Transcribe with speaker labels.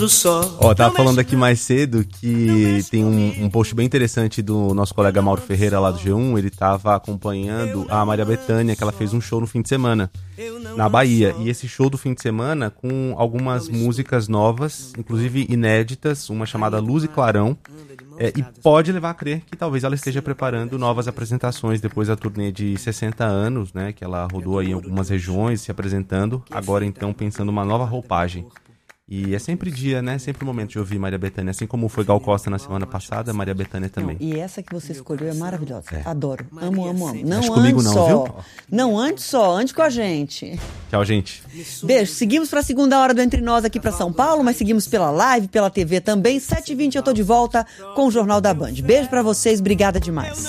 Speaker 1: Ó, tava falando aqui mais cedo que tem um post bem interessante do nosso colega Mauro Ferreira lá do G1. Ele tava acompanhando a Maria Bethânia, que ela fez um show no fim de semana na Bahia. E esse show do fim de semana com algumas músicas novas, inclusive inéditas, uma chamada Luz e Clarão. E pode levar a crer que talvez ela esteja preparando novas apresentações depois da turnê de 60 anos, né? Que ela rodou aí em algumas regiões se apresentando. Agora então pensando uma nova roupagem. E é sempre dia, né? Sempre momento de ouvir Maria Bethânia. Assim como foi Gal Costa na semana passada, Maria Bethânia também.
Speaker 2: Não, e essa que você escolheu é maravilhosa. Adoro. Amo, amo, amo. Não
Speaker 1: Acho comigo não,
Speaker 2: só.
Speaker 1: viu?
Speaker 2: Não ande só, ande com a gente.
Speaker 1: Tchau, gente.
Speaker 2: Beijo. Seguimos para a segunda hora do Entre Nós aqui para São Paulo, mas seguimos pela live, pela TV também. 7h20 eu tô de volta com o Jornal da Band. Beijo para vocês, obrigada demais.